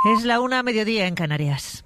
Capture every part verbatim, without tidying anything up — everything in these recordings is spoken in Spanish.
Es la una a mediodía en Canarias.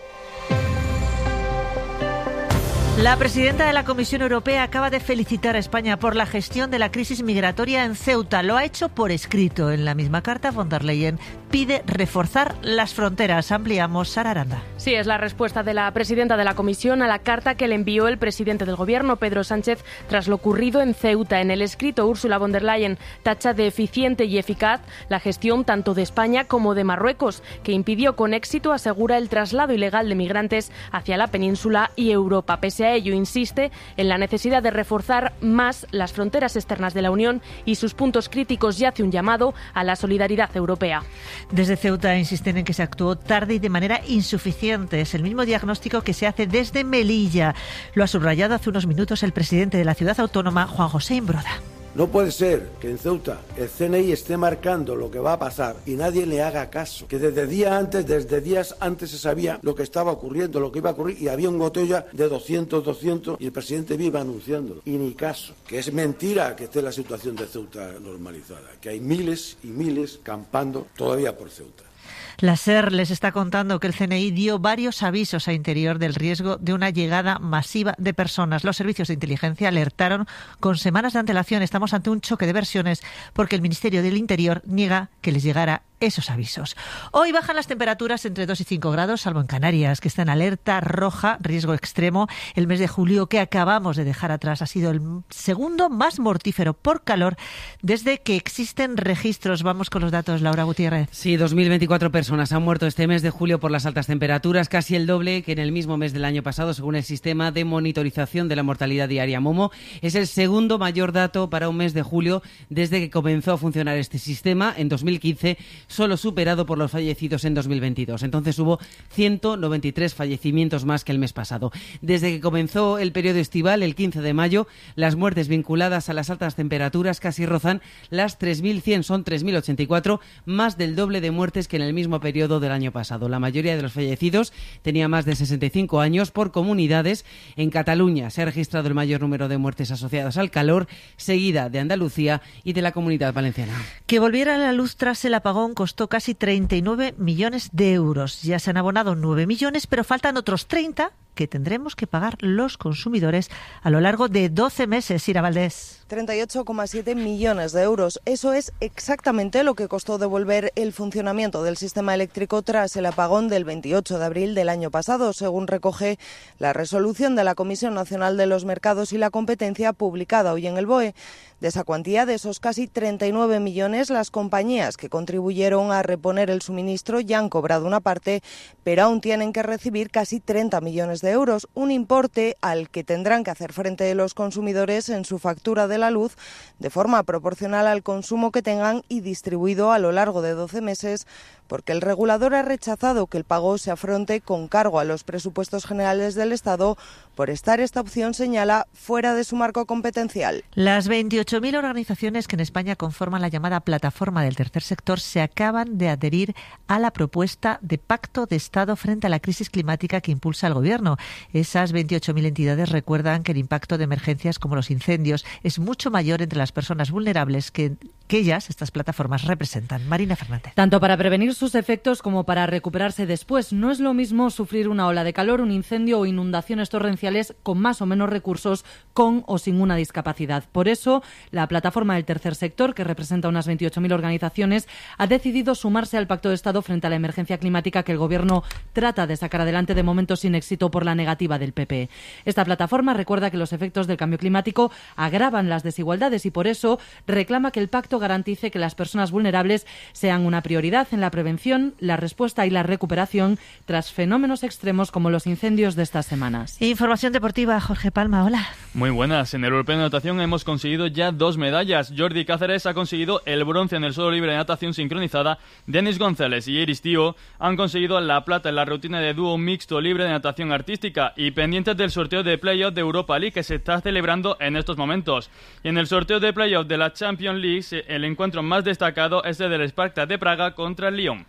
La presidenta de la Comisión Europea acaba de felicitar a España por la gestión de la crisis migratoria en Ceuta. Lo ha hecho por escrito. En la misma carta, von der Leyen pide reforzar las fronteras. Ampliamos, Sara Aranda. Sí, es la respuesta de la presidenta de la Comisión a la carta que le envió el presidente del Gobierno, Pedro Sánchez, tras lo ocurrido en Ceuta. En el escrito, Ursula von der Leyen tacha de eficiente y eficaz la gestión tanto de España como de Marruecos, que impidió con éxito, asegura, el traslado ilegal de migrantes hacia la península y Europa. Pese a ello, insiste en la necesidad de reforzar más las fronteras externas de la Unión y sus puntos críticos, y hace un llamado a la solidaridad europea. Desde Ceuta insisten en que se actuó tarde y de manera insuficiente. Es el mismo diagnóstico que se hace desde Melilla. Lo ha subrayado hace unos minutos el presidente de la ciudad autónoma, Juan José Imbroda. No puede ser que en Ceuta el C N I esté marcando lo que va a pasar y nadie le haga caso. Que desde días antes, desde días antes se sabía lo que estaba ocurriendo, lo que iba a ocurrir, y había un goteo de doscientos, doscientos y el presidente viva anunciándolo. Y ni caso. Que es mentira que esté la situación de Ceuta normalizada. Que hay miles y miles campando todavía por Ceuta. La SER les está contando que el C N I dio varios avisos a Interior del riesgo de una llegada masiva de personas. Los servicios de inteligencia alertaron con semanas de antelación. Estamos ante un choque de versiones porque el Ministerio del Interior niega que les llegara esos avisos. Hoy bajan las temperaturas entre dos y cinco grados, salvo en Canarias, que está en alerta roja, riesgo extremo. El mes de julio que acabamos de dejar atrás ha sido el segundo más mortífero por calor desde que existen registros. Vamos con los datos, Laura Gutiérrez. Sí, dos mil veinticuatro personas han muerto este mes de julio por las altas temperaturas, casi el doble que en el mismo mes del año pasado, según el sistema de monitorización de la mortalidad diaria Momo. Es el segundo mayor dato para un mes de julio desde que comenzó a funcionar este sistema en dos mil quince, solo superado por los fallecidos en dos mil veintidós. Entonces hubo ciento noventa y tres fallecimientos más que el mes pasado. Desde que comenzó el periodo estival, el quince de mayo, las muertes vinculadas a las altas temperaturas casi rozan las tres mil cien, son tres mil ochenta y cuatro, más del doble de muertes que en el mismo periodo del año pasado. La mayoría de los fallecidos tenía más de sesenta y cinco años. Por comunidades, en Cataluña se ha registrado el mayor número de muertes asociadas al calor, seguida de Andalucía y de la Comunidad Valenciana. Que volviera a la luz tras el apagón costó casi treinta y nueve millones de euros. Ya se han abonado nueve millones, pero faltan otros treinta que tendremos que pagar los consumidores a lo largo de doce meses. Ira Valdés. treinta y ocho coma siete millones de euros. Eso es exactamente lo que costó devolver el funcionamiento del sistema eléctrico tras el apagón del veintiocho de abril del año pasado, según recoge la resolución de la Comisión Nacional de los Mercados y la Competencia publicada hoy en el B O E. De esa cuantía, de esos casi treinta y nueve millones, las compañías que contribuyeron a reponer el suministro ya han cobrado una parte, pero aún tienen que recibir casi treinta millones de euros, un importe al que tendrán que hacer frente los consumidores en su factura de la luz de forma proporcional al consumo que tengan y distribuido a lo largo de doce meses, porque el regulador ha rechazado que el pago se afronte con cargo a los presupuestos generales del Estado por estar esta opción, señala, fuera de su marco competencial. Las veintiocho mil organizaciones que en España conforman la llamada plataforma del tercer sector se acaban de adherir a la propuesta de pacto de Estado frente a la crisis climática que impulsa el Gobierno. Esas veintiocho mil entidades recuerdan que el impacto de emergencias como los incendios es mucho mayor entre las personas vulnerables que, que ellas, estas plataformas, representan. Marina Fernández. Tanto para prevenir sus efectos como para recuperarse después. No es lo mismo sufrir una ola de calor, un incendio o inundaciones torrenciales con más o menos recursos, con o sin una discapacidad. Por eso, la plataforma del tercer sector, que representa unas veintiocho mil organizaciones, ha decidido sumarse al Pacto de Estado frente a la emergencia climática que el Gobierno trata de sacar adelante, de momento sin éxito por la negativa del P P. Esta plataforma recuerda que los efectos del cambio climático agravan las desigualdades y por eso reclama que el pacto garantice que las personas vulnerables sean una prioridad en la prevención, la respuesta y la recuperación tras fenómenos extremos como los incendios de estas semanas. Información deportiva, Jorge Palma, hola. Muy buenas. En el Europeo de Natación hemos conseguido ya dos medallas. Jordi Cáceres ha conseguido el bronce en el suelo libre de natación sincronizada. Denis González y Iris Tío han conseguido la plata en la rutina de dúo mixto libre de natación artística y pendientes del sorteo de playoff de Europa League que se está celebrando en estos momentos. Y en el sorteo de playoff de la Champions League, el encuentro más destacado es el del Spartak de Praga contra el Lyon.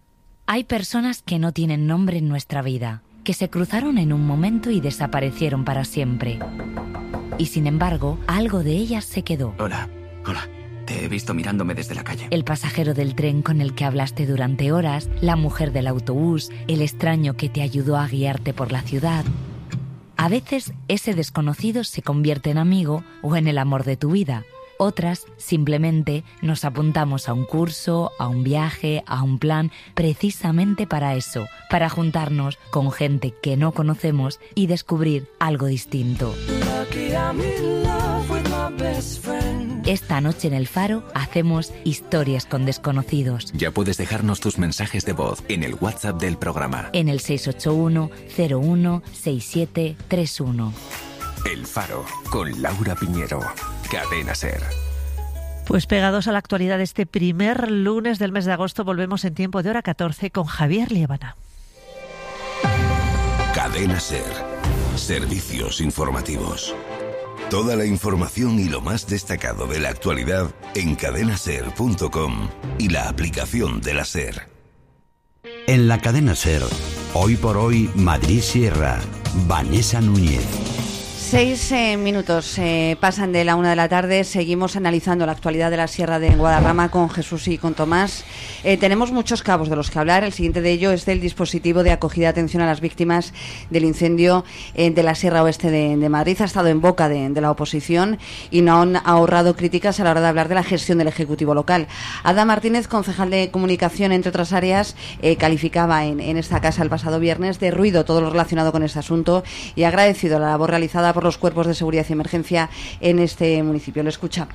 Hay personas que no tienen nombre en nuestra vida, que se cruzaron en un momento y desaparecieron para siempre. Y sin embargo, algo de ellas se quedó. Hola, hola. Te he visto mirándome desde la calle. El pasajero del tren con el que hablaste durante horas, la mujer del autobús, el extraño que te ayudó a guiarte por la ciudad. A veces ese desconocido se convierte en amigo o en el amor de tu vida. Otras, simplemente, nos apuntamos a un curso, a un viaje, a un plan, precisamente para eso, para juntarnos con gente que no conocemos y descubrir algo distinto. Esta noche en El Faro hacemos historias con desconocidos. Ya puedes dejarnos tus mensajes de voz en el WhatsApp del programa. En el seis ocho uno, cero uno, seis siete tres uno. El Faro, con Laura Piñero. Cadena SER. Pues pegados a la actualidad de este primer lunes del mes de agosto, volvemos en tiempo de hora catorce con Javier Liébana. Cadena SER. Servicios informativos. Toda la información y lo más destacado de la actualidad en cadena ser punto com y la aplicación de la SER. En la Cadena SER, hoy por hoy, Madrid Sierra, Vanessa Núñez. Seis eh, minutos eh, pasan de la una de la tarde. Seguimos analizando la actualidad de la Sierra de Guadarrama con Jesús y con Tomás. Eh, tenemos muchos cabos de los que hablar. El siguiente de ello es del dispositivo de acogida de atención a las víctimas del incendio eh, de la Sierra Oeste de, de Madrid. Ha estado en boca de, de la oposición y no han ahorrado críticas a la hora de hablar de la gestión del Ejecutivo local. Ada Martínez, concejal de Comunicación, entre otras áreas, eh, calificaba en, en esta casa el pasado viernes de ruido todo lo relacionado con este asunto y ha agradecido la labor realizada por los cuerpos de seguridad y emergencia en este municipio. Lo escuchamos.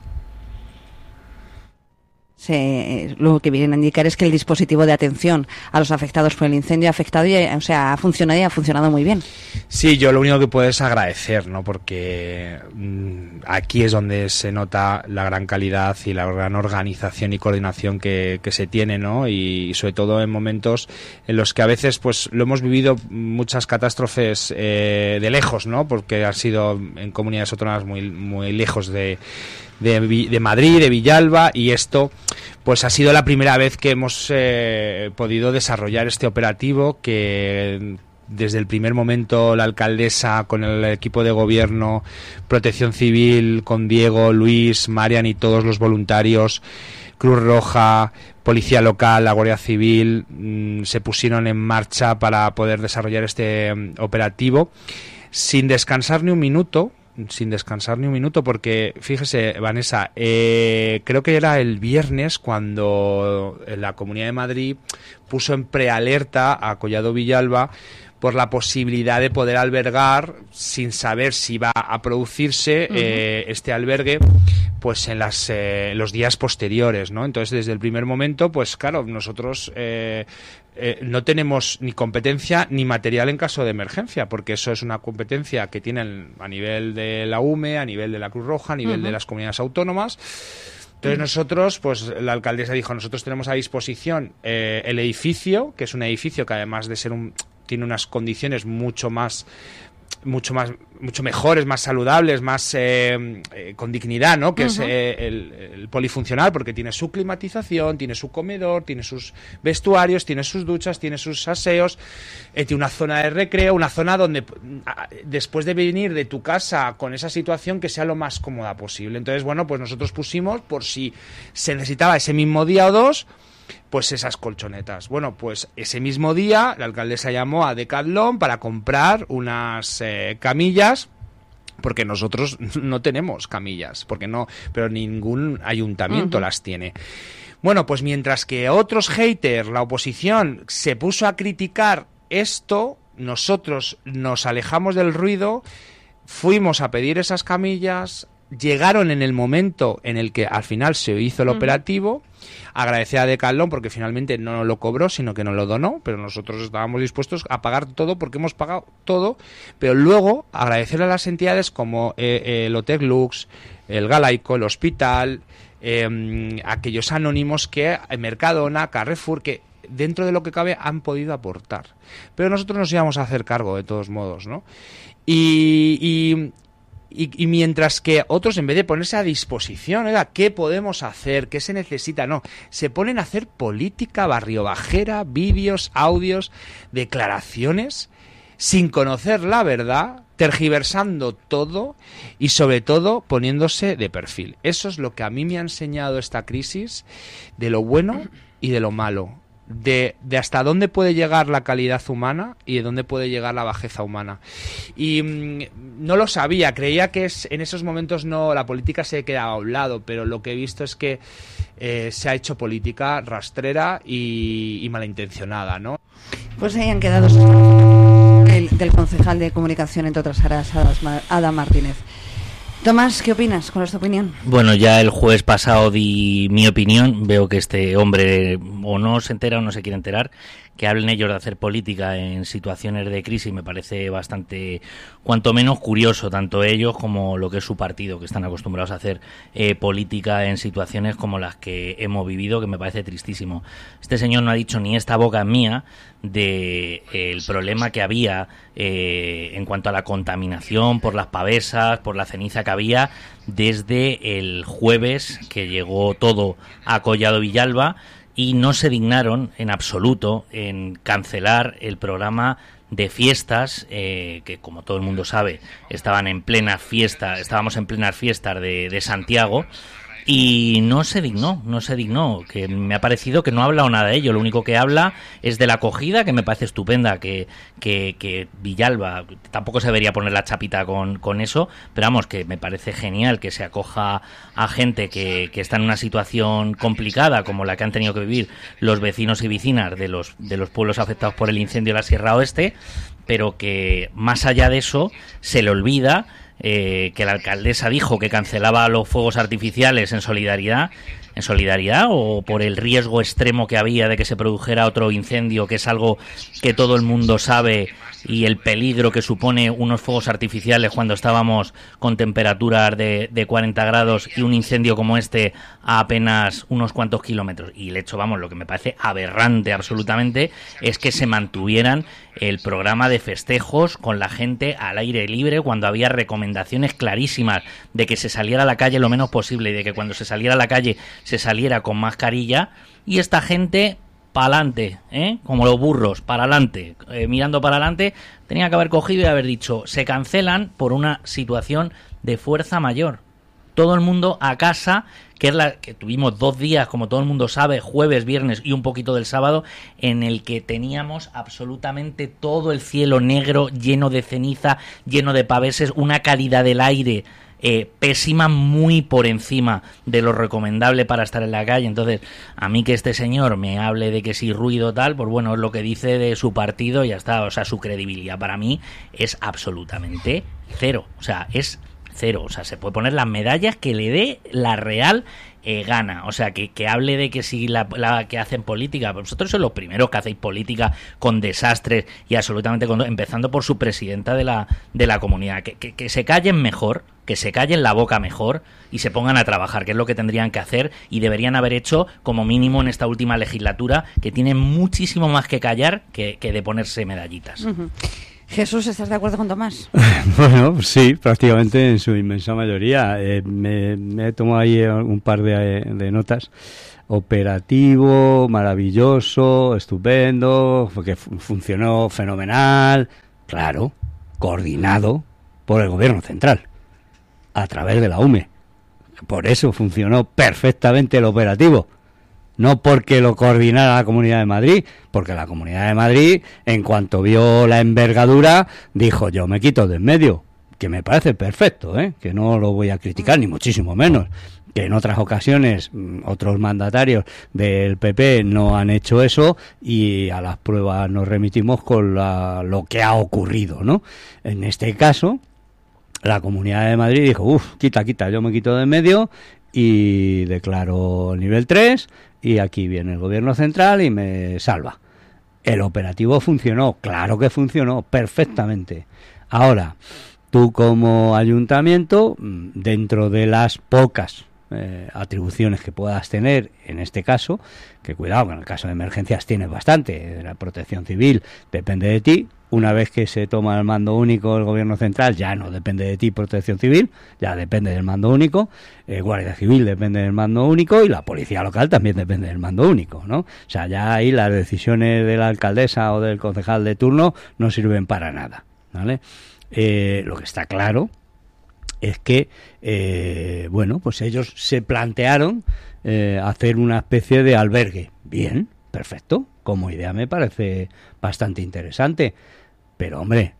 Se, lo que vienen a indicar es que el dispositivo de atención a los afectados por el incendio ha afectado y, o sea, ha funcionado y ha funcionado muy bien. Sí, yo lo único que puedo es agradecer, ¿no? Porque mmm, aquí es donde se nota la gran calidad y la gran organización y coordinación que, que se tiene, ¿no? Y, y sobre todo en momentos en los que a veces, pues, lo hemos vivido muchas catástrofes eh, de lejos, ¿no? Porque han sido en comunidades autónomas muy, muy lejos de De, de Madrid, de Villalba, y esto pues ha sido la primera vez que hemos eh, podido desarrollar este operativo que desde el primer momento la alcaldesa con el equipo de gobierno, Protección Civil, con Diego, Luis, Marian y todos los voluntarios, Cruz Roja, Policía Local, la Guardia Civil, mmm, se pusieron en marcha para poder desarrollar este um, operativo sin descansar ni un minuto. sin descansar ni un minuto, porque fíjese, Vanessa, eh, creo que era el viernes cuando la Comunidad de Madrid puso en prealerta a Collado Villalba por la posibilidad de poder albergar, sin saber si va a producirse uh-huh. eh, este albergue, pues en las eh, los días posteriores, ¿no? Entonces, desde el primer momento, pues claro, nosotros eh, eh, no tenemos ni competencia ni material en caso de emergencia, porque eso es una competencia que tienen a nivel de la U M E, a nivel de la Cruz Roja, a nivel uh-huh. de las comunidades autónomas. Entonces nosotros, pues la alcaldesa dijo, nosotros tenemos a disposición eh, el edificio, que es un edificio que además de ser un tiene unas condiciones mucho más mucho más mucho mejores, más saludables, más eh, eh, con dignidad, ¿no? Que uh-huh. es eh, el, el polifuncional, porque tiene su climatización, tiene su comedor, tiene sus vestuarios, tiene sus duchas, tiene sus aseos, eh, tiene una zona de recreo, una zona donde después de venir de tu casa con esa situación que sea lo más cómoda posible. Entonces, bueno, pues nosotros pusimos, por si se necesitaba ese mismo día o dos, pues esas colchonetas. Bueno, pues ese mismo día la alcaldesa llamó a Decathlon para comprar unas eh, camillas, porque nosotros no tenemos camillas, porque no, pero ningún ayuntamiento uh-huh. las tiene. Bueno, pues mientras que otros haters, la oposición, se puso a criticar esto, nosotros nos alejamos del ruido, fuimos a pedir esas camillas, llegaron en el momento en el que al final se hizo el uh-huh. operativo. Agradecer a Decathlon porque finalmente no nos lo cobró, sino que nos lo donó, pero nosotros estábamos dispuestos a pagar todo porque hemos pagado todo, pero luego agradecer a las entidades como eh, eh, el Hotel Lux, el Galaico, el Hospital, eh, aquellos anónimos que Mercadona, Carrefour, que dentro de lo que cabe han podido aportar. Pero nosotros nos íbamos a hacer cargo de todos modos, ¿no? Y... y Y, y mientras que otros, en vez de ponerse a disposición, ¿verdad? ¿Qué podemos hacer? ¿Qué se necesita? No, se ponen a hacer política barriobajera, vídeos, audios, declaraciones, sin conocer la verdad, tergiversando todo y sobre todo poniéndose de perfil. Eso es lo que a mí me ha enseñado esta crisis, de lo bueno y de lo malo. De, de hasta dónde puede llegar la calidad humana y de dónde puede llegar la bajeza humana. Y mmm, no lo sabía, creía que es, en esos momentos no, la política se quedaba a un lado, pero lo que he visto es que eh, se ha hecho política rastrera y, y malintencionada, ¿no? Pues ahí han quedado el, del concejal de comunicación, entre otras áreas, Adam Martínez. Tomás, ¿qué opinas? ¿Cuál es tu opinión? Bueno, ya el jueves pasado di mi opinión. Veo que este hombre o no se entera o no se quiere enterar. Que hablen ellos de hacer política en situaciones de crisis me parece bastante, cuanto menos curioso, tanto ellos como lo que es su partido, que están acostumbrados a hacer eh, política en situaciones como las que hemos vivido, que me parece tristísimo. Este señor no ha dicho ni esta boca mía de eh, el problema que había eh, en cuanto a la contaminación por las pavesas, por la ceniza que había desde el jueves que llegó todo a Collado Villalba, y no se dignaron en absoluto en cancelar el programa de fiestas, eh, que como todo el mundo sabe, estaban en plena fiesta, estábamos en plenas fiestas de, de Santiago, y no se dignó, no se dignó, que me ha parecido que no ha hablado nada de ello. Lo único que habla es de la acogida, que me parece estupenda, que, que, que Villalba tampoco se debería poner la chapita con, con eso, pero vamos, que me parece genial que se acoja a gente que, que está en una situación complicada, como la que han tenido que vivir los vecinos y vecinas de los, de los pueblos afectados por el incendio de la Sierra Oeste, pero que más allá de eso se le olvida Eh, que la alcaldesa dijo que cancelaba los fuegos artificiales en solidaridad, en solidaridad o por el riesgo extremo que había de que se produjera otro incendio, que es algo que todo el mundo sabe, y el peligro que supone unos fuegos artificiales cuando estábamos con temperaturas de, de cuarenta grados y un incendio como este a apenas unos cuantos kilómetros. Y el hecho, vamos, lo que me parece aberrante absolutamente es que se mantuvieran el programa de festejos con la gente al aire libre cuando había recomendaciones clarísimas de que se saliera a la calle lo menos posible y de que cuando se saliera a la calle se saliera con mascarilla, y esta gente pa'lante, ¿eh? Como los burros, para adelante, eh, mirando para adelante. Tenía que haber cogido y haber dicho, se cancelan por una situación de fuerza mayor. Todo el mundo a casa, que es la que tuvimos dos días, como todo el mundo sabe, jueves, viernes y un poquito del sábado, en el que teníamos absolutamente todo el cielo negro, lleno de ceniza, lleno de paveses, una calidad del aire Eh, pésima, muy por encima de lo recomendable para estar en la calle. Entonces, a mí que este señor me hable de que si ruido tal, pues bueno, es lo que dice de su partido y ya está. O sea, su credibilidad para mí es absolutamente cero. O sea, es cero. O sea, se puede poner las medallas que le dé la Real eh, gana. O sea, que, que hable de que si la, la que hacen política, pues vosotros sois los primeros que hacéis política con desastres y absolutamente con, empezando por su presidenta de la, de la comunidad. Que, que, que se callen mejor, que se callen la boca mejor y se pongan a trabajar, que es lo que tendrían que hacer y deberían haber hecho como mínimo en esta última legislatura, que tienen muchísimo más que callar que, que de ponerse medallitas. Uh-huh. Jesús, ¿estás de acuerdo con Tomás? Bueno, sí, prácticamente en su inmensa mayoría. Eh, me, me he tomado ahí un par de, de notas. Operativo, maravilloso, estupendo, porque funcionó fenomenal, claro, coordinado por el Gobierno Central, a través de la U M E. Por eso funcionó perfectamente el operativo. No porque lo coordinara la Comunidad de Madrid, porque la Comunidad de Madrid, en cuanto vio la envergadura, dijo, yo me quito de en medio, que me parece perfecto, ¿eh? Que no lo voy a criticar, ni muchísimo menos. Que en otras ocasiones otros mandatarios del P P no han hecho eso y a las pruebas nos remitimos con la, lo que ha ocurrido, ¿no? En este caso, la Comunidad de Madrid dijo, uff, quita, quita, yo me quito de en medio y declaro nivel tres y aquí viene el Gobierno Central y me salva. El operativo funcionó, claro que funcionó, perfectamente. Ahora, tú como ayuntamiento, dentro de las pocas eh, atribuciones que puedas tener, en este caso, que cuidado, que en el caso de emergencias tienes bastante, la protección civil depende de ti. Una vez que se toma el mando único del Gobierno Central, ya no depende de ti Protección Civil, ya depende del mando único, eh, Guardia Civil depende del mando único y la Policía Local también depende del mando único, ¿no? O sea, ya ahí las decisiones de la alcaldesa o del concejal de turno no sirven para nada, ¿vale? Eh, lo que está claro es que, eh, bueno, pues ellos se plantearon eh, hacer una especie de albergue. Bien, perfecto, como idea me parece bastante interesante. Pero, hombre,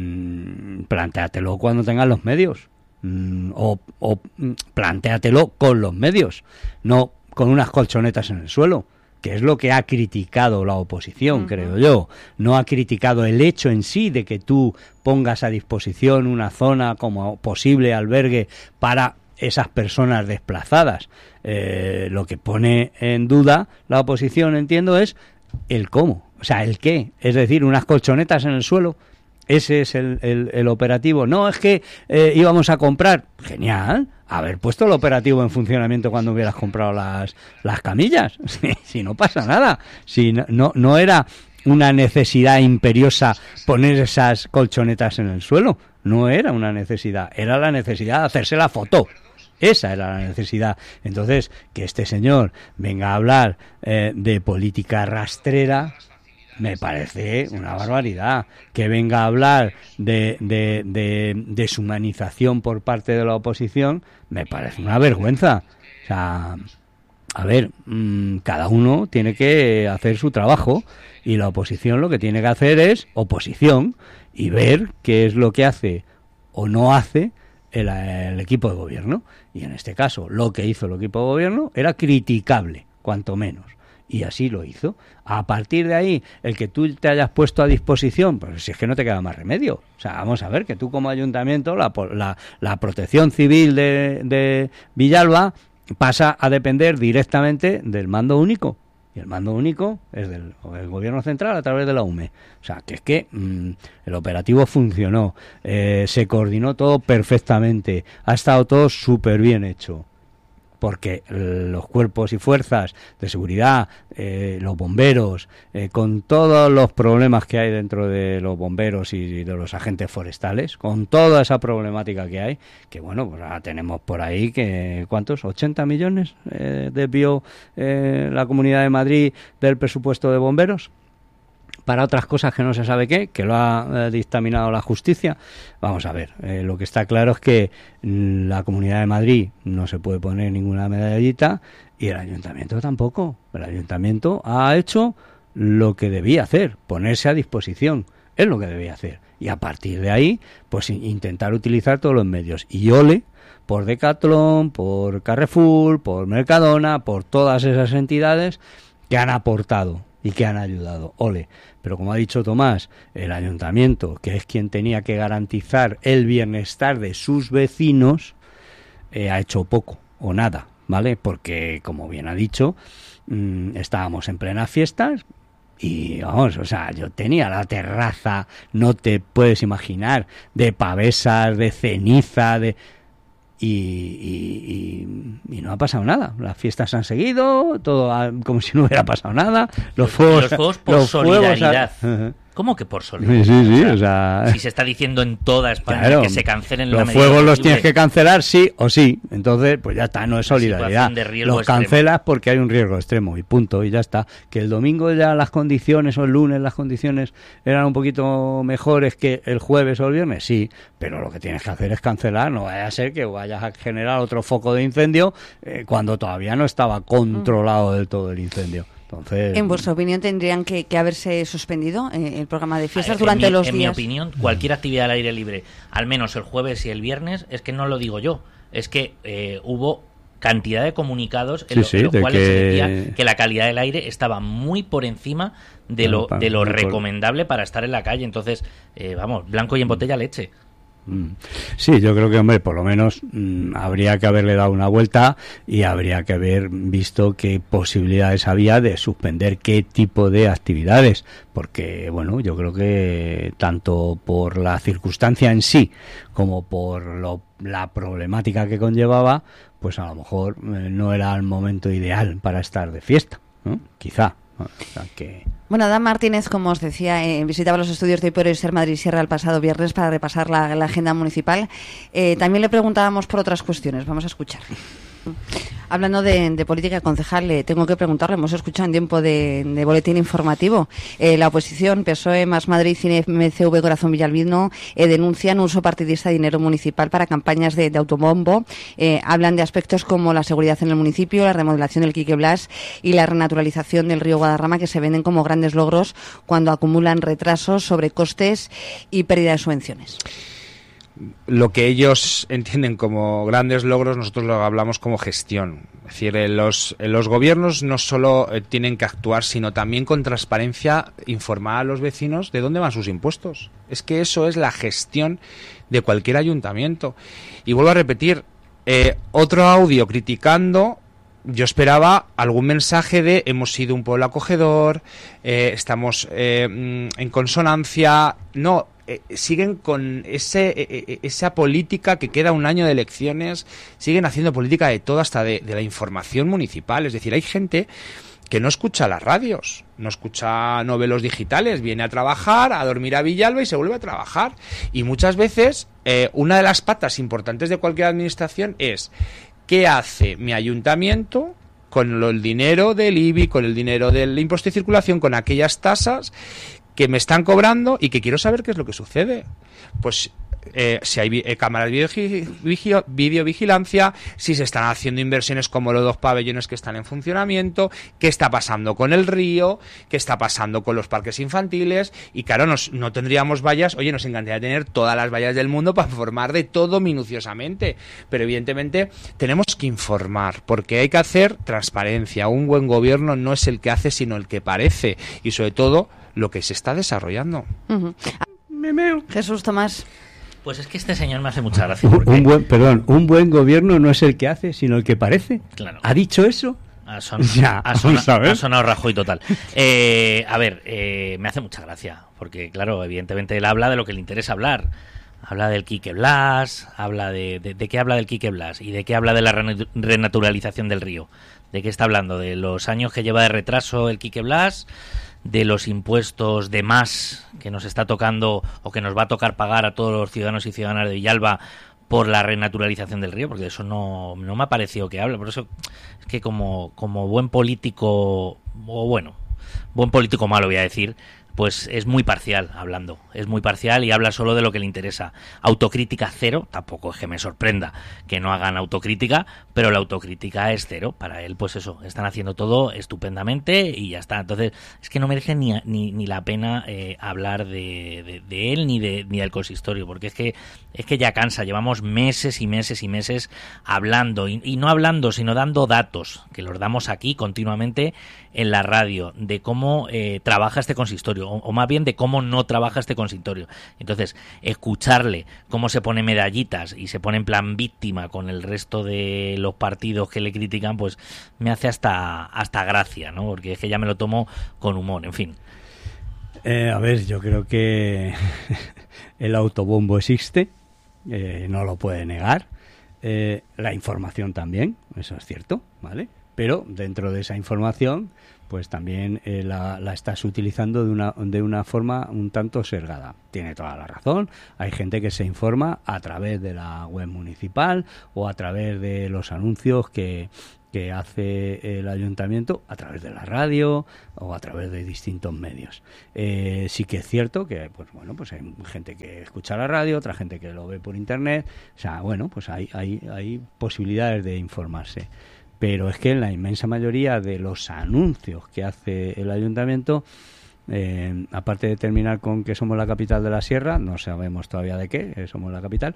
mmm, plantéatelo cuando tengas los medios. Mmm, o, o plantéatelo con los medios, no con unas colchonetas en el suelo, que es lo que ha criticado la oposición, uh-huh. creo yo. No ha criticado el hecho en sí de que tú pongas a disposición una zona como posible albergue para esas personas desplazadas. Eh, lo que pone en duda la oposición, entiendo, es el cómo, o sea, el qué. Es decir, unas colchonetas en el suelo. Ese es el, el, el operativo. No, es que eh, íbamos a comprar. Genial, haber puesto el operativo en funcionamiento cuando hubieras comprado las, las camillas. Si no pasa nada. Si no, no, no era una necesidad imperiosa poner esas colchonetas en el suelo. No era una necesidad. Era la necesidad de hacerse la foto. Esa era la necesidad. Entonces, que este señor venga a hablar eh, de política rastrera, me parece una barbaridad. Que venga a hablar de, de, de deshumanización por parte de la oposición, me parece una vergüenza. O sea, a ver, mmm, cada uno tiene que hacer su trabajo y la oposición lo que tiene que hacer es oposición y ver qué es lo que hace o no hace el, el equipo de gobierno. Y en este caso, lo que hizo el equipo de gobierno era criticable, cuanto menos. Y así lo hizo. A partir de ahí, el que tú te hayas puesto a disposición, pues si es que no te queda más remedio. O sea, vamos a ver que tú como ayuntamiento, la, la, la protección civil de, de Villalba pasa a depender directamente del mando único. Y el mando único es del el gobierno central a través de la U M E. O sea, que es que mmm, el operativo funcionó, eh, se coordinó todo perfectamente, ha estado todo súper bien hecho. Porque los cuerpos y fuerzas de seguridad, eh, los bomberos, eh, con todos los problemas que hay dentro de los bomberos y de los agentes forestales, con toda esa problemática que hay, que bueno, pues ahora tenemos por ahí que, ¿cuántos? ochenta millones eh, desvió eh, la Comunidad de Madrid del presupuesto de bomberos para otras cosas que no se sabe qué, que lo ha eh, dictaminado la justicia. Vamos a ver, eh, lo que está claro es que mm, la Comunidad de Madrid no se puede poner ninguna medallita y el Ayuntamiento tampoco. El Ayuntamiento ha hecho lo que debía hacer, ponerse a disposición, es lo que debía hacer. Y a partir de ahí, pues intentar utilizar todos los medios. Y ole por Decathlon, por Carrefour, por Mercadona, por todas esas entidades que han aportado y que han ayudado, ole. Pero como ha dicho Tomás, el ayuntamiento, que es quien tenía que garantizar el bienestar de sus vecinos, eh, ha hecho poco o nada, ¿vale? Porque, como bien ha dicho, mmm, estábamos en plenas fiestas y, vamos, o sea, yo tenía la terraza, no te puedes imaginar, de pavesas, de ceniza, de... Y, y, y, y no ha pasado nada. Las fiestas han seguido, todo ha, como si no hubiera pasado nada. Los fuegos, los fuegos por los solidaridad. Fuegos a... ¿Cómo que por solidaridad? Sí, sí, sí, o sea, o sea... Si se está diciendo en toda España claro, que se cancelen los la medida fuegos los posible. Tienes que cancelar sí o sí. Entonces, pues ya está, no es solidaridad. Los cancelas porque hay un riesgo extremo y punto, y ya está. Que el domingo ya las condiciones o el lunes las condiciones eran un poquito mejores que el jueves o el viernes, sí, pero lo que tienes que hacer es cancelar. No vaya a ser que vayas a generar otro foco de incendio eh, cuando todavía no estaba controlado del todo el incendio. Entonces, en vuestra opinión, ¿tendrían que, que haberse suspendido eh, el programa de fiestas ver, durante mi, los en días? En mi opinión, cualquier actividad al aire libre, al menos el jueves y el viernes, es que no lo digo yo, es que eh, hubo cantidad de comunicados en, sí, lo, en los cuales que... se decía que la calidad del aire estaba muy por encima de lo, de lo recomendable para estar en la calle. Entonces, eh, vamos, blanco y en botella leche. Sí, yo creo que, hombre, por lo menos mmm, habría que haberle dado una vuelta y habría que haber visto qué posibilidades había de suspender qué tipo de actividades, porque, bueno, yo creo que tanto por la circunstancia en sí como por lo, la problemática que conllevaba, pues a lo mejor eh, no era el momento ideal para estar de fiesta, ¿no? Quizá. O sea que... Bueno, Dan Martínez, como os decía, eh, visitaba los estudios de Hoy por Hoy Ser Madrid Sierra el pasado viernes para repasar la, la agenda municipal. Eh, también le preguntábamos por otras cuestiones. Vamos a escuchar. Hablando de, de política, concejal, le tengo que preguntarle, hemos escuchado en tiempo de, de boletín informativo, eh, la oposición, P S O E, Más Madrid y M C V Corazón Villalbino eh, denuncian uso partidista de dinero municipal para campañas de, de autobombo. Eh, hablan de aspectos como la seguridad en el municipio, la remodelación del Quique Blas y la renaturalización del río Guadarrama, que se venden como grandes logros cuando acumulan retrasos, sobrecostes y pérdida de subvenciones. Lo que ellos entienden como grandes logros, nosotros lo hablamos como gestión. Es decir, eh, los, eh, los gobiernos no solo eh, tienen que actuar, sino también con transparencia informar a los vecinos de dónde van sus impuestos. Es que eso es la gestión de cualquier ayuntamiento. Y vuelvo a repetir, eh, otro audio criticando. Yo esperaba algún mensaje de hemos sido un pueblo acogedor, eh, estamos eh, en consonancia. No, eh, siguen con ese eh, esa política que queda un año de elecciones, siguen haciendo política de todo, hasta de, de la información municipal. Es decir, hay gente que no escucha las radios, no escucha novelos digitales, viene a trabajar, a dormir a Villalba y se vuelve a trabajar. Y muchas veces eh, una de las patas importantes de cualquier administración es ¿qué hace mi ayuntamiento con lo, el dinero del I B I, con el dinero del impuesto de circulación, con aquellas tasas que me están cobrando y que quiero saber qué es lo que sucede? Pues eh, si hay eh, cámaras de videovigilancia, si se están haciendo inversiones como los dos pabellones que están en funcionamiento, qué está pasando con el río, qué está pasando con los parques infantiles. Y claro, nos, no tendríamos vallas. Oye, nos encantaría tener todas las vallas del mundo para informar de todo minuciosamente, pero evidentemente tenemos que informar, porque hay que hacer transparencia. Un buen gobierno no es el que hace, sino el que parece, y sobre todo lo que se está desarrollando. Uh-huh. Jesús Tomás. Pues es que este señor me hace mucha gracia. Porque... Un buen, perdón, un buen gobierno no es el que hace, sino el que parece. Claro. ¿Ha dicho eso? Ha, son, ya, ha, sona, ha sonado Rajoy total. Eh, a ver, eh, me hace mucha gracia, porque claro, evidentemente él habla de lo que le interesa hablar. Habla del Quique Blas, habla de, de, de qué habla del Quique Blas y de qué habla de la renaturalización del río. ¿De qué está hablando? De los años que lleva de retraso el Quique Blas, de los impuestos de más que nos está tocando o que nos va a tocar pagar a todos los ciudadanos y ciudadanas de Villalba por la renaturalización del río, porque eso no, no me ha parecido que hable. Por eso es que como, como buen político, o bueno, buen político malo voy a decir, pues es muy parcial hablando, es muy parcial y habla solo de lo que le interesa. Autocrítica cero, tampoco es que me sorprenda que no hagan autocrítica, pero la autocrítica es cero. Para él, pues eso, están haciendo todo estupendamente y ya está. Entonces, es que no merece ni, ni, ni la pena eh, hablar de, de, de él ni de ni del consistorio, porque es que es que ya cansa. Llevamos meses y meses y meses hablando, y, y no hablando, sino dando datos, que los damos aquí continuamente en la radio, de cómo eh, trabaja este consistorio, o, o más bien de cómo no trabaja este consistorio. Entonces, escucharle cómo se pone medallitas y se pone en plan víctima con el resto de los partidos que le critican, pues me hace hasta hasta gracia, ¿no? Porque es que ya me lo tomo con humor, en fin. Eh, a ver, yo creo que el autobombo existe, eh, no lo puede negar. Eh, la información también, eso es cierto, ¿vale? Pero dentro de esa información, pues también eh, la, la estás utilizando de una, de una forma un tanto sesgada. Tiene toda la razón. Hay gente que se informa a través de la web municipal o a través de los anuncios que, que hace el ayuntamiento, a través de la radio o a través de distintos medios. Eh, sí que es cierto que, pues bueno, pues hay gente que escucha la radio, otra gente que lo ve por internet. O sea, bueno, pues hay, hay, hay posibilidades de informarse. Pero es que en la inmensa mayoría de los anuncios que hace el ayuntamiento, eh, aparte de terminar con que somos la capital de la sierra, no sabemos todavía de qué, eh, somos la capital,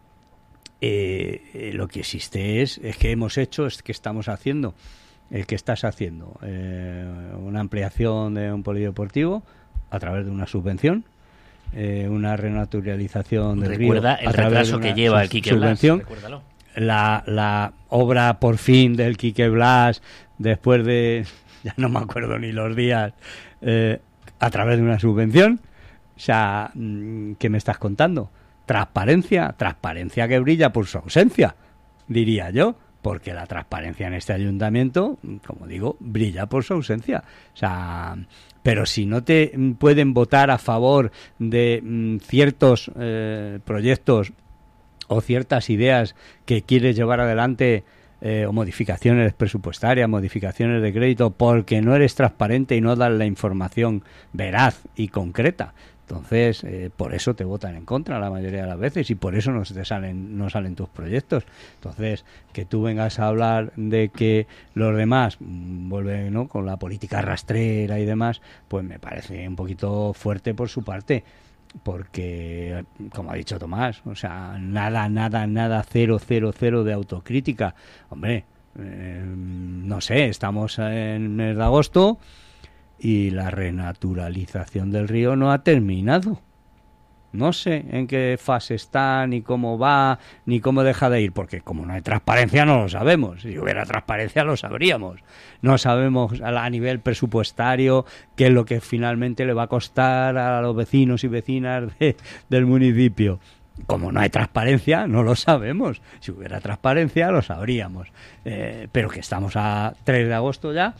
eh, eh, lo que existe es, es que hemos hecho, es que estamos haciendo, el que estás haciendo, eh, una ampliación de un polideportivo a través de una subvención, eh, una renaturalización del río. Recuerda el retraso que lleva el Quique Blas, recuérdalo. La, la obra por fin del Quique Blas, después de, ya no me acuerdo ni los días, eh, a través de una subvención. O sea, ¿qué me estás contando? Transparencia, transparencia que brilla por su ausencia, diría yo, porque la transparencia en este ayuntamiento, como digo, brilla por su ausencia. O sea, pero si no te pueden votar a favor de mm, ciertos eh, proyectos o ciertas ideas que quieres llevar adelante eh, o modificaciones presupuestarias, modificaciones de crédito, porque no eres transparente y no das la información veraz y concreta. Entonces, eh, por eso te votan en contra la mayoría de las veces y por eso no te salen, no salen tus proyectos. Entonces, que tú vengas a hablar de que los demás vuelven, ¿no?, con la política rastrera y demás, pues me parece un poquito fuerte por su parte. Porque, como ha dicho Tomás, o sea, nada, nada, nada, cero, cero, cero de autocrítica. Hombre, eh, no sé, estamos en el mes de agosto y la renaturalización del río no ha terminado. No sé en qué fase está, ni cómo va, ni cómo deja de ir, porque como no hay transparencia no lo sabemos. Si hubiera transparencia lo sabríamos. No sabemos a, a nivel presupuestario qué es lo que finalmente le va a costar a los vecinos y vecinas de, del municipio. Como no hay transparencia, no lo sabemos. Si hubiera transparencia lo sabríamos. Eh, pero que estamos a tres de agosto ya.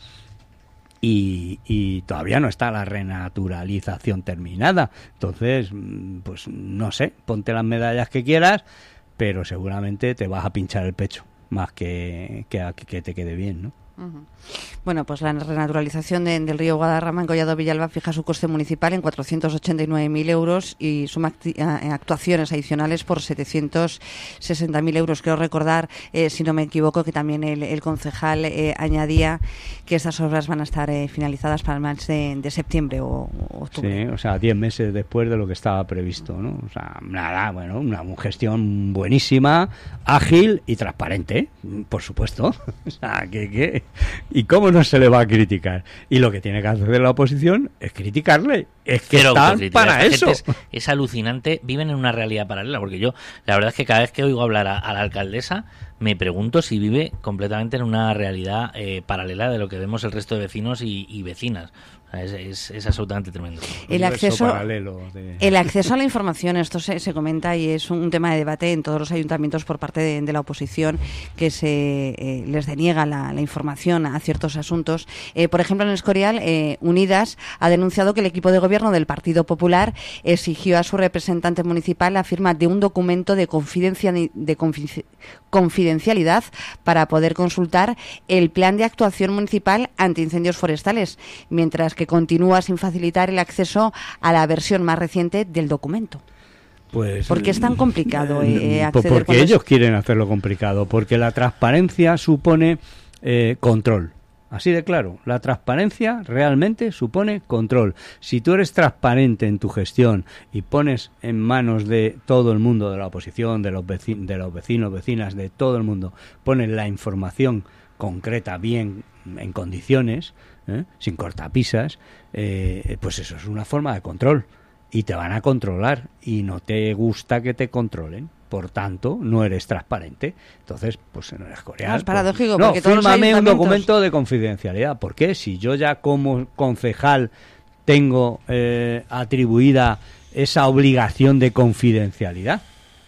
Y, y todavía no está la renaturalización terminada. Entonces, pues no sé, ponte las medallas que quieras, pero seguramente te vas a pinchar el pecho más que que, que te quede bien, ¿no? Uh-huh. Bueno, pues la renaturalización de, del río Guadarrama en Collado Villalba fija su coste municipal en cuatrocientos ochenta y nueve mil euros y suma acti- a, actuaciones adicionales por setecientos sesenta mil euros. Quiero recordar, eh, si no me equivoco, que también el, el concejal eh, añadía que estas obras van a estar eh, finalizadas para el mes de, de septiembre o, o octubre. Sí, o sea, diez meses después de lo que estaba previsto, ¿no? O sea, nada, bueno, una, una gestión buenísima, ágil y transparente, por supuesto. O sea, que... que ¿y cómo no se le va a criticar? Y lo que tiene que hacer la oposición es criticarle. Es que Pero están para eso. Es, es alucinante. Viven en una realidad paralela. Porque yo, la verdad es que cada vez que oigo hablar a, a la alcaldesa, me pregunto si vive completamente en una realidad eh, paralela de lo que vemos el resto de vecinos y, y vecinas. Es, es, es absolutamente tremendo. El acceso, de... el acceso a la información, esto se, se comenta y es un tema de debate en todos los ayuntamientos por parte de, de la oposición, que se eh, les deniega la, la información a ciertos asuntos. Eh, por ejemplo, en Escorial, eh, Unidas ha denunciado que el equipo de gobierno del Partido Popular exigió a su representante municipal la firma de un documento de, confidencia, de confi, confidencialidad para poder consultar el plan de actuación municipal ante incendios forestales, mientras que que continúa sin facilitar el acceso a la versión más reciente del documento. Pues, ¿por qué es tan complicado eh, acceder? Porque ellos es... quieren hacerlo complicado, porque la transparencia supone eh, control. Así de claro, la transparencia realmente supone control. Si tú eres transparente en tu gestión y pones en manos de todo el mundo, de la oposición, de los vecinos, de los vecinos, vecinas, de todo el mundo, pones la información concreta, bien, en condiciones, ¿eh?, sin cortapisas, eh, pues eso es una forma de control y te van a controlar y no te gusta que te controlen, por tanto no eres transparente. Entonces, pues en el Escorial, no, es paradójico, pues, porque no, todos fírmame los un documento de confidencialidad. ¿Por qué? Si yo ya como concejal tengo eh, atribuida esa obligación de confidencialidad.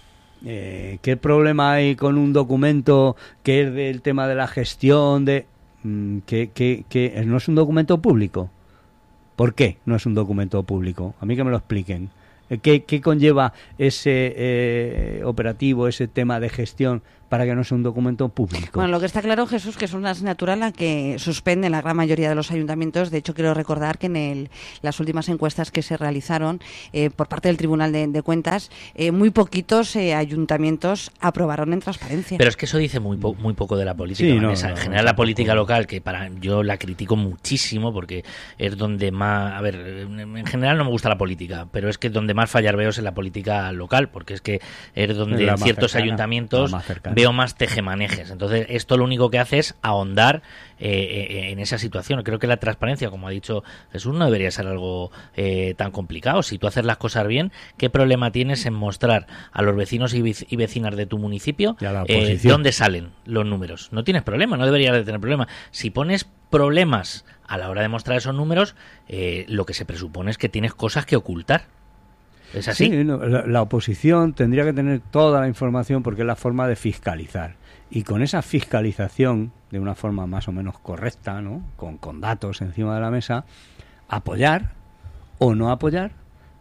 Eh, ¿Qué problema hay con un documento que es del tema de la gestión de mm, que, que, que no es un documento público? ¿Por qué no es un documento público? A mí que me lo expliquen. ¿Qué, qué conlleva ese eh, operativo, ese tema de gestión para que no sea un documento público? Bueno, lo que está claro, Jesús, que es una asignatura la que suspende la gran mayoría de los ayuntamientos. De hecho, quiero recordar que en el, las últimas encuestas que se realizaron eh, por parte del Tribunal de, de Cuentas, eh, muy poquitos eh, ayuntamientos aprobaron en transparencia. Pero es que eso dice muy, po- muy poco de la política. Sí, no, no, en general, no, la política local, que para yo la critico muchísimo porque es donde más... A ver, en general no me gusta la política, pero es que donde más fallar veo es en la política local, porque es que es donde en ciertos cercana, ayuntamientos veo más tejemanejes. Entonces, esto lo único que hace es ahondar eh, eh, en esa situación. Creo que la transparencia, como ha dicho Jesús, no debería ser algo eh, tan complicado. Si tú haces las cosas bien, ¿qué problema tienes en mostrar a los vecinos y, y vecinas de tu municipio eh, dónde salen los números? No tienes problema, no deberías de tener problema. Si pones problemas a la hora de mostrar esos números, eh, lo que se presupone es que tienes cosas que ocultar. ¿Es así? Sí, no, la, la oposición tendría que tener toda la información porque es la forma de fiscalizar. Y con esa fiscalización, de una forma más o menos correcta, ¿no?, con, con datos encima de la mesa, apoyar o no apoyar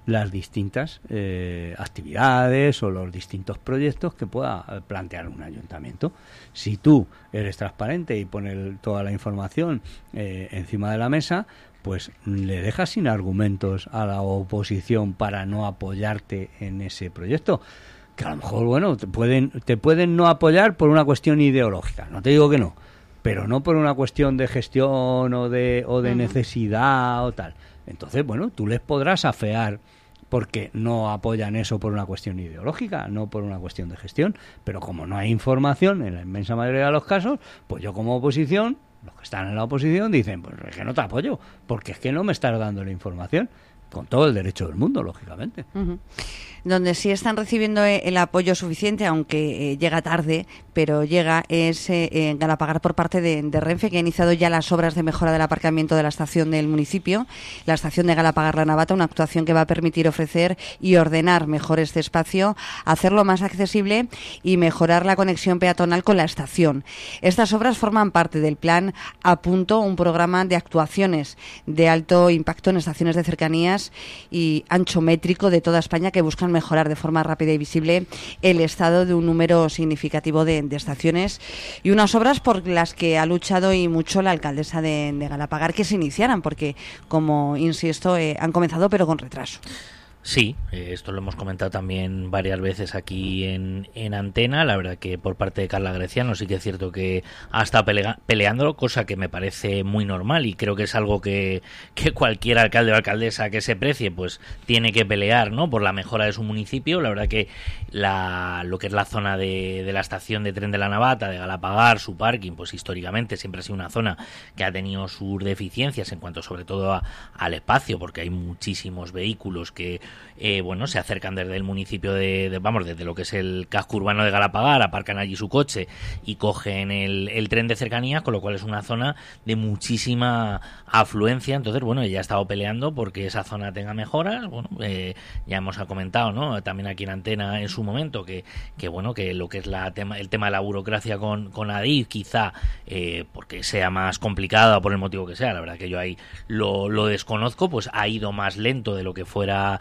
las distintas eh, actividades o los distintos proyectos que pueda plantear un ayuntamiento. Si tú eres transparente y pones toda la información eh, encima de la mesa, pues le dejas sin argumentos a la oposición para no apoyarte en ese proyecto. Que a lo mejor, bueno, te pueden, te pueden no apoyar por una cuestión ideológica, no te digo que no, pero no por una cuestión de gestión o de, o de uh-huh. necesidad o tal. Entonces, bueno, tú les podrás afear porque no apoyan eso por una cuestión ideológica, no por una cuestión de gestión, pero como no hay información en la inmensa mayoría de los casos, pues yo como oposición, los que están en la oposición dicen, pues es que no te apoyo, porque es que no me estás dando la información, con todo el derecho del mundo, lógicamente. Uh-huh. Donde sí están recibiendo el apoyo suficiente, aunque eh, llega tarde, pero llega, es eh, en Galapagar por parte de, de Renfe, que ha iniciado ya las obras de mejora del aparcamiento de la estación del municipio, la estación de Galapagar-La Navata, una actuación que va a permitir ofrecer y ordenar mejor este espacio, hacerlo más accesible y mejorar la conexión peatonal con la estación. Estas obras forman parte del plan A Punto, un programa de actuaciones de alto impacto en estaciones de cercanías y ancho métrico de toda España que buscan mejorar de forma rápida y visible el estado de un número significativo de, de estaciones y unas obras por las que ha luchado y mucho la alcaldesa de, de Galapagar que se iniciaran, porque, como insisto, eh, han comenzado pero con retraso. Sí, eh, esto lo hemos comentado también varias veces aquí en, en Antena. La verdad que por parte de Carla Greciano sí que es cierto que ha estado pelea, peleándolo, cosa que me parece muy normal y creo que es algo que, que cualquier alcalde o alcaldesa que se precie pues tiene que pelear, ¿no?, por la mejora de su municipio. La verdad que la, lo que es la zona de, de la estación de tren de la Navata, de Galapagar, su parking, pues históricamente siempre ha sido una zona que ha tenido sus deficiencias en cuanto sobre todo a, al espacio, porque hay muchísimos vehículos que Eh, bueno, se acercan desde el municipio de, de, vamos, desde lo que es el casco urbano de Galapagar, aparcan allí su coche y cogen el, el tren de cercanías, con lo cual es una zona de muchísima afluencia. Entonces, bueno, ella ha estado peleando porque esa zona tenga mejoras. Bueno, eh, ya hemos comentado, ¿no?, también aquí en Antena en su momento, que, que bueno, que lo que es la tema, el tema de la burocracia con, con Adif, quizá eh, porque sea más complicada o por el motivo que sea, la verdad que yo ahí lo, lo desconozco, pues ha ido más lento de lo que fuera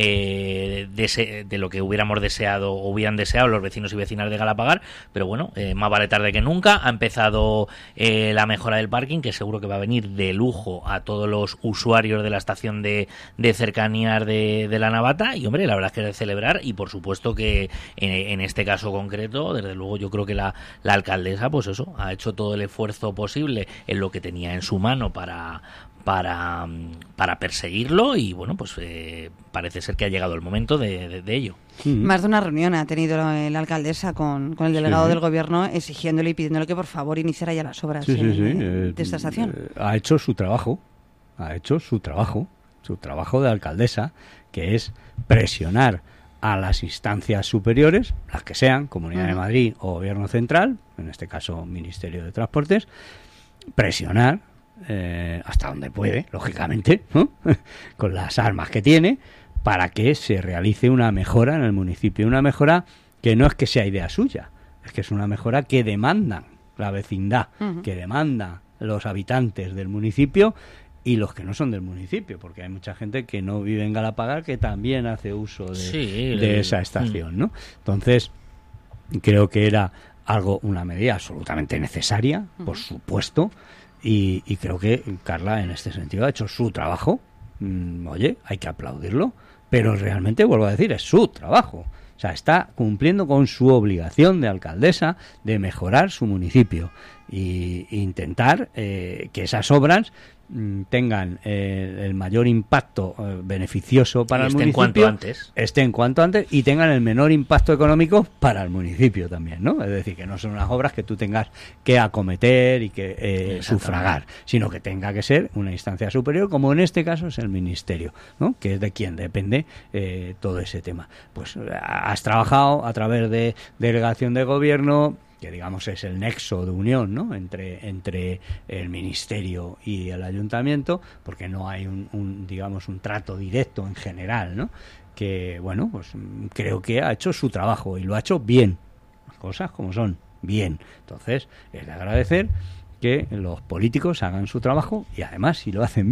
Eh, de, de lo que hubiéramos deseado o hubieran deseado los vecinos y vecinas de Galapagar, pero bueno, eh, más vale tarde que nunca. Ha empezado eh, la mejora del parking, que seguro que va a venir de lujo a todos los usuarios de la estación de, de cercanías de, de la Navata, y hombre, la verdad es que es de celebrar, y por supuesto que en, en este caso concreto, desde luego yo creo que la, la alcaldesa, pues eso, ha hecho todo el esfuerzo posible en lo que tenía en su mano para para, para perseguirlo, y bueno, pues eh, parece ser que ha llegado el momento de, de, de ello. Mm. Más de una reunión ha tenido la, la alcaldesa con, con el delegado sí. del gobierno, exigiéndole y pidiéndole que por favor iniciara ya las obras sí, sí, sí. Eh, de esta estación. Eh, ha hecho su trabajo, ha hecho su trabajo, su trabajo de alcaldesa, que es presionar a las instancias superiores, las que sean, Comunidad uh-huh. de Madrid o Gobierno Central, en este caso Ministerio de Transportes, presionar Eh, hasta donde puede, lógicamente, ¿no?, con las armas que tiene, para que se realice una mejora en el municipio. Una mejora que no es que sea idea suya, es que es una mejora que demandan la vecindad, uh-huh. que demandan los habitantes del municipio y los que no son del municipio, porque hay mucha gente que no vive en Galapagar que también hace uso de, sí, de esa estación, ¿no? Entonces, creo que era algo, una medida absolutamente necesaria, uh-huh. por supuesto. Y, y creo que Carla en este sentido ha hecho su trabajo. Mm, oye, hay que aplaudirlo, pero realmente, vuelvo a decir, es su trabajo. O sea, está cumpliendo con su obligación de alcaldesa de mejorar su municipio e intentar eh, que esas obras mm, tengan eh, el mayor impacto eh, beneficioso para el municipio, cuanto antes. estén cuanto antes y tengan el menor impacto económico para el municipio también, ¿no? Es decir, que no son unas obras que tú tengas que acometer y que eh, sufragar, sino que tenga que ser una instancia superior, como en este caso es el ministerio, ¿no?, que es de quien depende eh, todo ese tema. Pues has trabajado a través de delegación de gobierno, que digamos es el nexo de unión, ¿no?, entre entre el ministerio y el ayuntamiento, porque no hay un, un digamos un trato directo en general, ¿no?, que bueno, pues creo que ha hecho su trabajo y lo ha hecho bien, las cosas como son, bien. Entonces es de agradecer que los políticos hagan su trabajo y además, si lo hacen bien,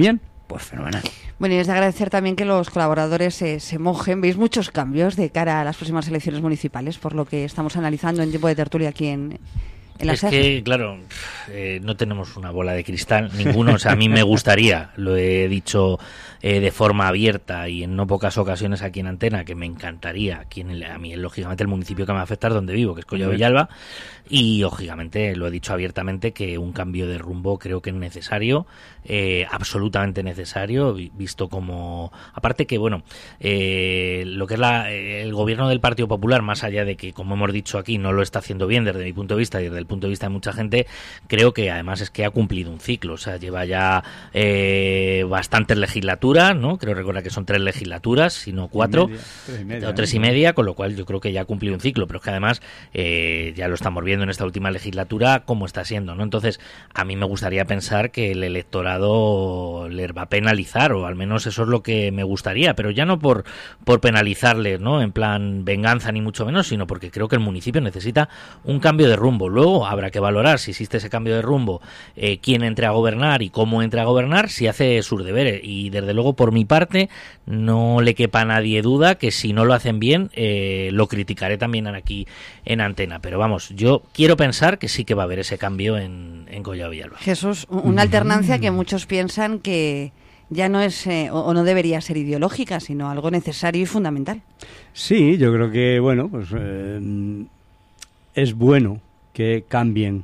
pues fenomenal. Bueno, y es de agradecer también que los colaboradores se, se mojen. Veis muchos cambios de cara a las próximas elecciones municipales, por lo que estamos analizando en tiempo de tertulia aquí en... Es que, claro, eh, no tenemos una bola de cristal, ninguno. O sea, a mí me gustaría, lo he dicho eh, de forma abierta y en no pocas ocasiones aquí en Antena, que me encantaría, aquí en el, a mí, lógicamente, el municipio que me va a afectar donde vivo, que es Collado Villalba, y, lógicamente, lo he dicho abiertamente, que un cambio de rumbo creo que es necesario, eh, absolutamente necesario, visto como... Aparte que, bueno, eh, lo que es la, el gobierno del Partido Popular, más allá de que, como hemos dicho aquí, no lo está haciendo bien desde mi punto de vista y desde el punto de vista de mucha gente, creo que además es que ha cumplido un ciclo, o sea, lleva ya eh, bastantes legislaturas, ¿no? Creo recordar que son tres legislaturas, si no cuatro, media, tres y media, o tres y media, con lo cual yo creo que ya ha cumplido un ciclo, pero es que además eh, ya lo estamos viendo en esta última legislatura cómo está siendo, ¿no? Entonces, a mí me gustaría pensar que el electorado les va a penalizar, o al menos eso es lo que me gustaría, pero ya no por, por penalizarles, ¿no? En plan venganza ni mucho menos, sino porque creo que el municipio necesita un cambio de rumbo. Luego habrá que valorar si existe ese cambio de rumbo, eh, quién entre a gobernar y cómo entre a gobernar, si hace sus deberes. Y desde luego, por mi parte, no le quepa a nadie duda que si no lo hacen bien, eh, lo criticaré también aquí en Antena. Pero vamos, yo quiero pensar que sí que va a haber ese cambio en, en Collado Villalba. Jesús, una alternancia que muchos piensan que ya no es eh, o no debería ser ideológica, sino algo necesario y fundamental. Sí, yo creo que, bueno, pues eh, es bueno que cambien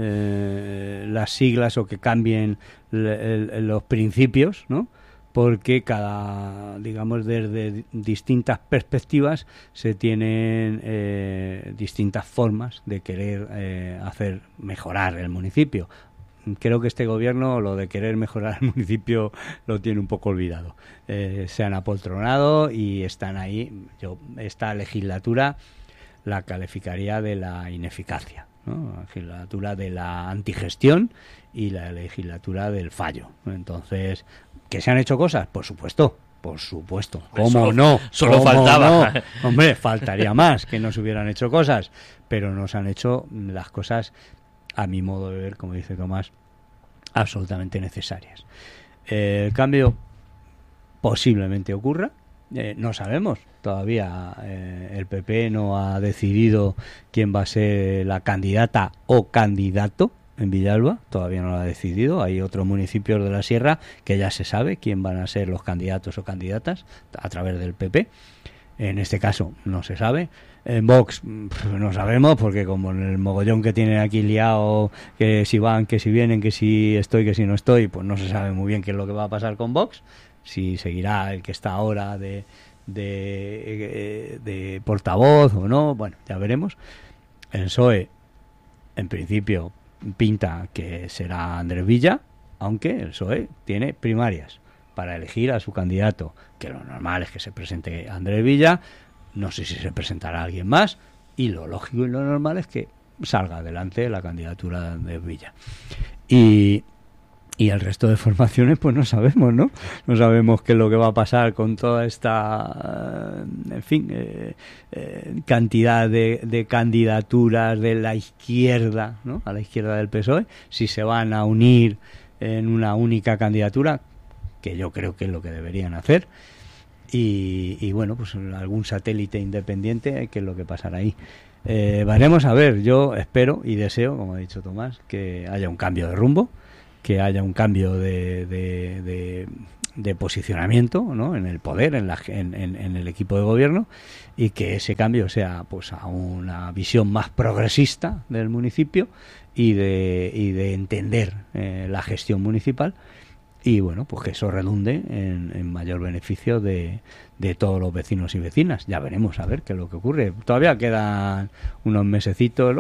eh, las siglas o que cambien le, le, los principios, ¿no? Porque cada, digamos, desde distintas perspectivas se tienen eh, distintas formas de querer eh, hacer mejorar el municipio. Creo que este gobierno lo de querer mejorar el municipio lo tiene un poco olvidado. Eh, se han apoltronado y están ahí. Yo esta legislatura la calificaría de la ineficacia, ¿no? La legislatura de la antigestión y la legislatura del fallo. Entonces, ¿que se han hecho cosas? Por supuesto, por supuesto. ¿Cómo solo, no? Solo ¿Cómo faltaba. No? Hombre, faltaría más que no se hubieran hecho cosas, pero no se han hecho las cosas, a mi modo de ver, como dice Tomás, absolutamente necesarias. Eh, el cambio posiblemente ocurra. Eh, no sabemos todavía, eh, el P P no ha decidido quién va a ser la candidata o candidato en Villalba, todavía no lo ha decidido. Hay otros municipios de la Sierra que ya se sabe quién van a ser los candidatos o candidatas a través del P P. En este caso no se sabe. En Vox no sabemos, porque como en el mogollón que tienen aquí liado, que si van, que si vienen, que si estoy, que si no estoy, pues no se sabe muy bien qué es lo que va a pasar con Vox. Si seguirá el que está ahora de, de, de portavoz o no, bueno, ya veremos. El P S O E, en principio, pinta que será Andrés Villa, aunque el P S O E tiene primarias para elegir a su candidato, que lo normal es que se presente Andrés Villa. No sé si se presentará alguien más, y lo lógico y lo normal es que salga adelante la candidatura de Andrés Villa. Y Y el resto de formaciones, pues no sabemos, ¿no? No sabemos qué es lo que va a pasar con toda esta, en fin, eh, eh, cantidad de, de candidaturas de la izquierda, ¿no? A la izquierda del P S O E, si se van a unir en una única candidatura, que yo creo que es lo que deberían hacer. Y, y bueno, pues algún satélite independiente, qué es lo que pasará ahí. Eh, veremos a ver. Yo espero y deseo, como ha dicho Tomás, que haya un cambio de rumbo, que haya un cambio de, de, de, de posicionamiento, ¿no? En el poder, en, la, en, en, en el equipo de gobierno, y que ese cambio sea pues a una visión más progresista del municipio y de, y de entender eh, la gestión municipal, y bueno, pues que eso redunde en, en mayor beneficio de, de todos los vecinos y vecinas. Ya veremos a ver qué es lo que ocurre. Todavía quedan unos mesecitos.